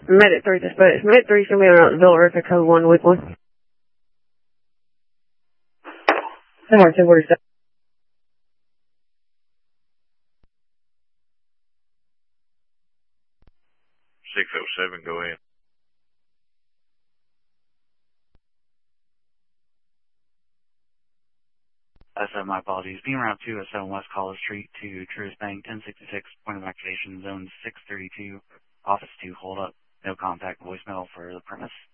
Medic 3 dispatch. Medic 3's going to be on Villa Rica code 1 weekly. Somewhere 247. 607, go ahead. My apologies. Beam Route 207 West College Street to Truist Bank, 1066, point of activation, zone 632, office 2, hold up, no contact, voicemail for the premise.